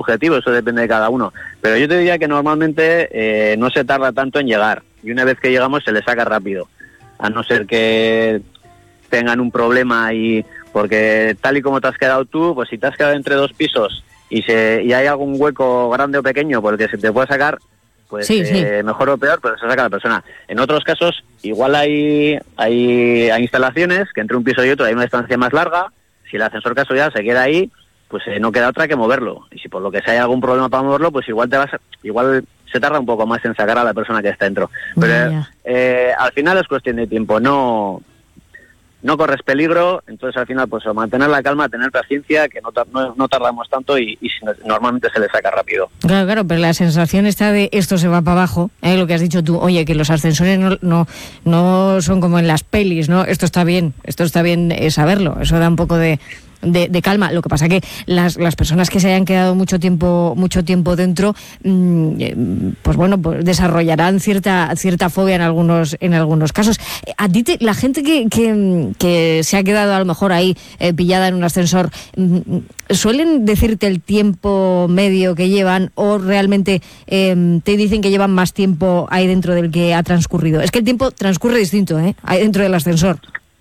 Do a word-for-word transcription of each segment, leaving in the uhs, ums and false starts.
subjetivo, eso depende de cada uno. Pero yo te diría que normalmente eh, no se tarda tanto en llegar. Y una vez que llegamos se le saca rápido. A no ser que tengan un problema y... Porque tal y como te has quedado tú, pues si te has quedado entre dos pisos y, se, y hay algún hueco grande o pequeño por el que se te puede sacar, pues sí, eh, sí. mejor o peor, pero se saca la persona. En otros casos, igual hay, hay, hay instalaciones que entre un piso y otro hay una distancia más larga. Si el ascensor casualidad se queda ahí, pues eh, no queda otra que moverlo. Y si por lo que sea hay algún problema para moverlo, pues igual te vas a, igual se tarda un poco más en sacar a la persona que está dentro. Pero Yeah. eh, al final es cuestión de tiempo, no... No corres peligro, entonces al final pues mantener la calma, tener paciencia, que no, no, no tardamos tanto y, y normalmente se le saca rápido. Claro, claro, pero la sensación está de esto se va para abajo, ¿eh? Lo que has dicho tú, oye, que los ascensores no, no, no son como en las pelis, ¿no? Esto está bien, esto está bien eh, saberlo, eso da un poco de... De, de calma. Lo que pasa que las, las personas que se hayan quedado mucho tiempo mucho tiempo dentro, mmm, pues bueno, pues desarrollarán cierta cierta fobia en algunos en algunos casos. A ti te, la gente que, que, que se ha quedado a lo mejor ahí eh, pillada en un ascensor, mmm, ¿suelen decirte el tiempo medio que llevan o realmente eh, te dicen que llevan más tiempo ahí dentro del que ha transcurrido? Es que el tiempo transcurre distinto, ¿eh? Ahí dentro del ascensor.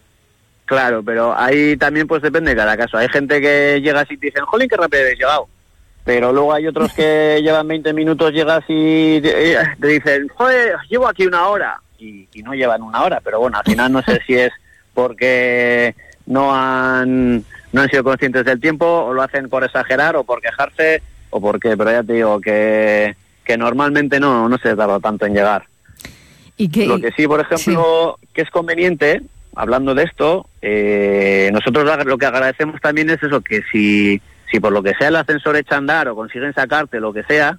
Claro, pero ahí también pues depende de cada caso. Hay gente que llega así y te dicen, jolín, qué rápido habéis llegado. Pero luego hay otros que llevan veinte minutos, llegas y te, te dicen, joder, llevo aquí una hora. Y, y no llevan una hora, pero bueno, al final no sé si es porque no han, no han sido conscientes del tiempo o lo hacen por exagerar o por quejarse o por qué, pero ya te digo que, que normalmente no, no se tarda tanto en llegar. ¿Y qué? Lo que sí, por ejemplo, sí. que es conveniente... Hablando de esto, eh, nosotros lo que agradecemos también es eso, que si, si por lo que sea el ascensor echa a andar o consiguen sacarte lo que sea,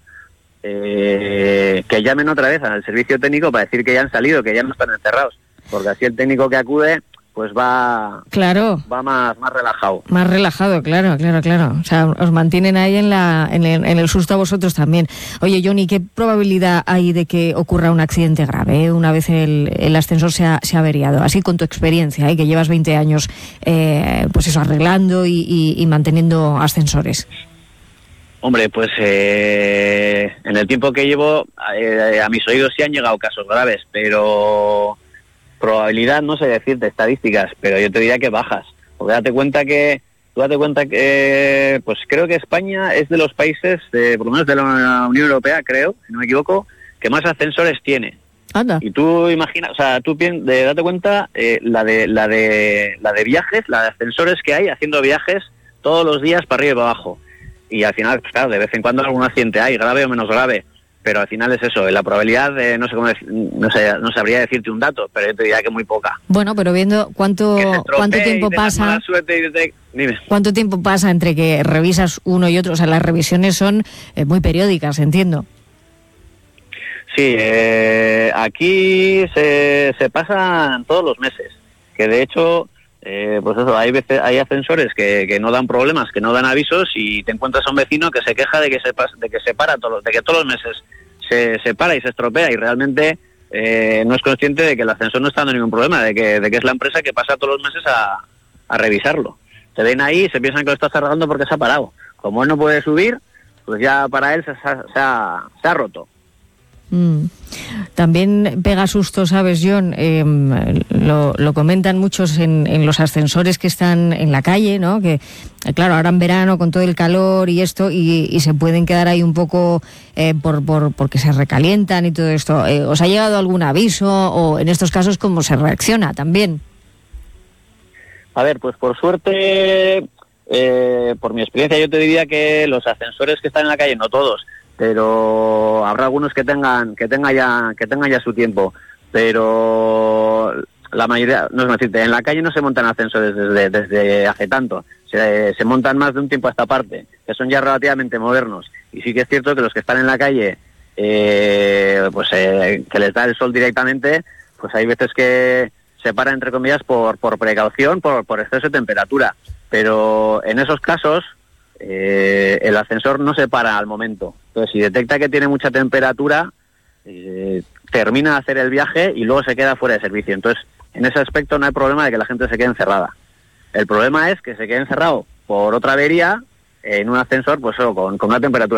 eh, que llamen otra vez al servicio técnico para decir que ya han salido, que ya no están encerrados, porque así el técnico que acude pues va claro va más más relajado. Más relajado, claro, claro, claro. O sea, os mantienen ahí en la en el, en el susto a vosotros también. Oye, Johnny, ¿qué probabilidad hay de que ocurra un accidente grave eh? una vez el, el ascensor se ha, se ha averiado? Así con tu experiencia, ¿eh? que llevas veinte años eh, pues eso, arreglando y, y, y manteniendo ascensores. Hombre, pues eh, en el tiempo que llevo, eh, a mis oídos sí han llegado casos graves, pero... probabilidad no sé decirte estadísticas, pero yo te diría que bajas, porque date cuenta que tú date cuenta que pues creo que España es de los países de, por lo menos de la Unión Europea, creo, si no me equivoco, que más ascensores tiene. Anda. Y tú imaginas, o sea, tú piensas, de, date cuenta eh, la de la de la de viajes, la de ascensores que hay haciendo viajes todos los días para arriba y para abajo. Y al final, pues claro, de vez en cuando algún accidente hay, grave o menos grave. Pero al final es eso, la probabilidad, de, no sé cómo decir, no sé, no sabría decirte un dato, pero yo te diría que muy poca. Bueno, pero viendo cuánto cuánto tiempo pasa, suerte y dime. cuánto tiempo pasa entre que revisas uno y otro, o sea, las revisiones son eh, muy periódicas, entiendo. Sí, eh, aquí se, se pasan todos los meses, que de hecho, eh, pues eso, hay veces hay ascensores que, que no dan problemas, que no dan avisos y te encuentras a un vecino que se queja de que se de que se para todos, de que todos los meses se, se para y se estropea y realmente eh, no es consciente de que el ascensor no está dando ningún problema, de que de que es la empresa que pasa todos los meses a, a revisarlo. Te ven ahí y se piensan que lo estás arreglando porque se ha parado. Como él no puede subir, pues ya para él se, se, ha, se, ha, se ha roto. Mm. También pega susto, ¿sabes, John? Eh, lo, lo comentan muchos en, en los ascensores que están en la calle, ¿no? Que, claro, ahora en verano con todo el calor y esto, y, y se pueden quedar ahí un poco eh, por, por porque se recalientan y todo esto. Eh, ¿Os ha llegado algún aviso o en estos casos cómo se reacciona también? A ver, pues por suerte, eh, por mi experiencia yo te diría que los ascensores que están en la calle, no todos, pero habrá algunos que tengan que tengan ya que tengan ya su tiempo, pero la mayoría, no es decirte, en la calle no se montan ascensores desde desde hace tanto, se, se montan más de un tiempo a esta parte, que son ya relativamente modernos, y sí que es cierto que los que están en la calle eh, pues eh, que les da el sol directamente, pues hay veces que se para entre comillas por por precaución, por por exceso de temperatura, pero en esos casos Eh, el ascensor no se para al momento. Entonces, si detecta que tiene mucha temperatura, eh, termina de hacer el viaje y luego se queda fuera de servicio. Entonces, en ese aspecto no hay problema de que la gente se quede encerrada. El problema es que se quede encerrado por otra avería en un ascensor, pues solo con, con una temperatura